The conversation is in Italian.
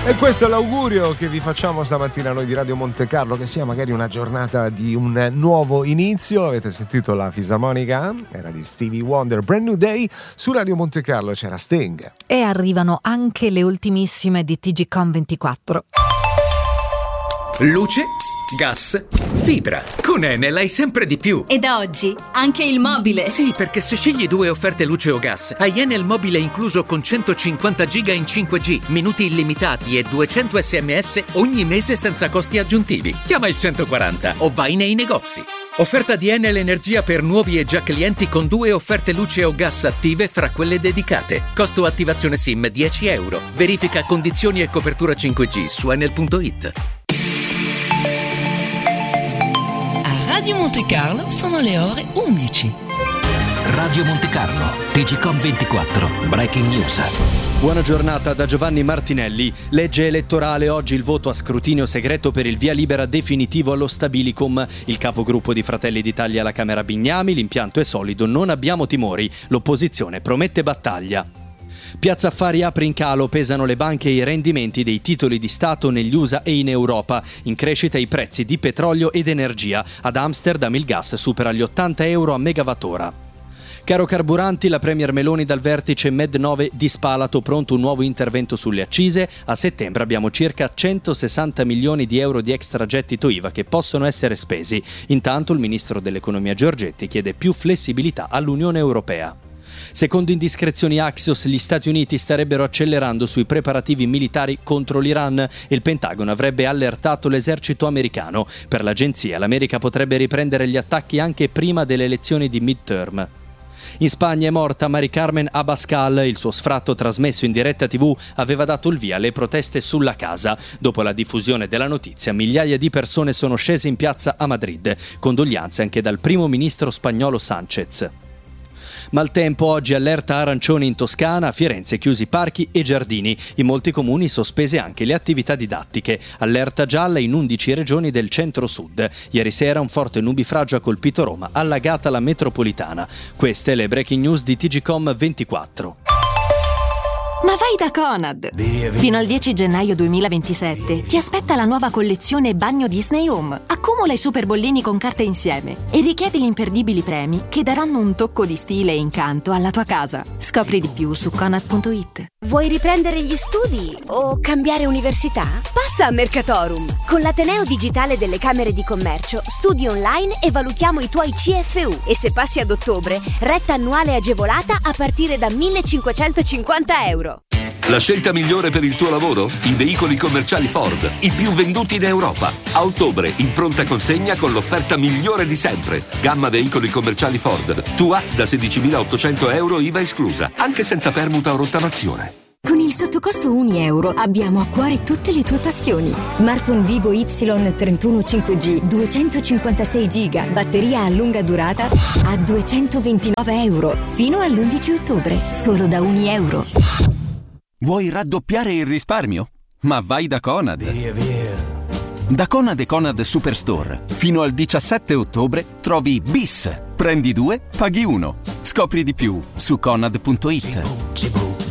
E questo è l'augurio che vi facciamo stamattina noi di Radio Monte Carlo, che sia magari una giornata di un nuovo inizio. Avete sentito la fisarmonica? Era di Stevie Wonder, Brand New Day. Su Radio Monte Carlo c'era Sting. E arrivano anche le ultimissime di TGCOM 24. Luce, gas, fibra. Con Enel hai sempre di più. E da oggi anche il mobile. Sì, perché se scegli 2 offerte luce o gas, hai Enel mobile incluso con 150 giga in 5G, minuti illimitati e 200 SMS ogni mese senza costi aggiuntivi. Chiama il 140 o vai nei negozi. Offerta di Enel Energia per nuovi e già clienti con 2 offerte luce o gas attive fra quelle dedicate. Costo attivazione SIM €10. Verifica condizioni e copertura 5G su enel.it. Radio Monte Carlo sono le ore 11. Radio Monte Carlo, TGCOM 24, Breaking News. Buona giornata da Giovanni Martinelli. Legge elettorale, oggi il voto a scrutinio segreto per il via libera definitivo allo Stabilicum. Il capogruppo di Fratelli d'Italia alla Camera Bignami, l'impianto è solido, non abbiamo timori, l'opposizione promette battaglia. Piazza Affari apre in calo, pesano le banche e i rendimenti dei titoli di Stato negli USA e in Europa. In crescita i prezzi di petrolio ed energia. Ad Amsterdam il gas supera gli €80 a megawattora. Caro carburanti, la Premier Meloni dal vertice Med9 di Spalato, pronto un nuovo intervento sulle accise. A settembre abbiamo circa 160 milioni di euro di extragettito IVA che possono essere spesi. Intanto il ministro dell'economia Giorgetti chiede più flessibilità all'Unione Europea. Secondo indiscrezioni Axios, gli Stati Uniti starebbero accelerando sui preparativi militari contro l'Iran e il Pentagono avrebbe allertato l'esercito americano. Per l'agenzia, l'America potrebbe riprendere gli attacchi anche prima delle elezioni di midterm. In Spagna è morta Mari Carmen Abascal, il suo sfratto trasmesso in diretta TV aveva dato il via alle proteste sulla casa. Dopo la diffusione della notizia, migliaia di persone sono scese in piazza a Madrid. Condoglianze anche dal primo ministro spagnolo Sánchez. Maltempo, oggi allerta arancione in Toscana, a Firenze chiusi parchi e giardini. In molti comuni sospese anche le attività didattiche. Allerta gialla in 11 regioni del centro-sud. Ieri sera un forte nubifragio ha colpito Roma, allagata la metropolitana. Queste le breaking news di TGCOM 24. Ma vai da Conad! Fino al 10 gennaio 2027 ti aspetta la nuova collezione Bagno Disney Home. Accumula i super bollini con carte insieme e richiedi gli imperdibili premi che daranno un tocco di stile e incanto alla tua casa. Scopri di più su Conad.it. Vuoi riprendere gli studi o cambiare università? Passa a Mercatorum! Con l'Ateneo Digitale delle Camere di Commercio studi online e valutiamo i tuoi CFU e se passi ad ottobre, retta annuale agevolata a partire da €1.550. La scelta migliore per il tuo lavoro? I veicoli commerciali Ford, i più venduti in Europa. A ottobre in pronta consegna con l'offerta migliore di sempre. Gamma veicoli commerciali Ford. Tua da €16.800 IVA esclusa, anche senza permuta o rottamazione. Con il sottocosto €1 abbiamo a cuore tutte le tue passioni. Smartphone Vivo Y31 5G, 256 GB, batteria a lunga durata a €229 fino all'11 ottobre, solo da €1. Vuoi raddoppiare il risparmio? Ma vai da Conad. Da Conad e Conad Superstore, fino al 17 ottobre trovi BIS. Prendi 2, paghi 1. Scopri di più su Conad.it.